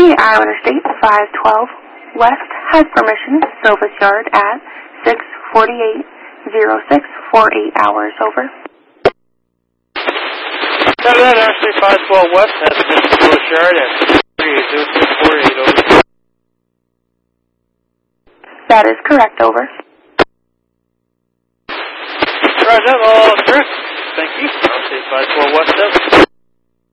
Iowa Interstate 512 West has permission to service yard at 6:48:06:48 hours. Over. Iowa Interstate 512 West has permission to service yard at 6:48:06:48. Over. That is correct. Over. Roger, all correct. Thank you. Interstate 512 West 7.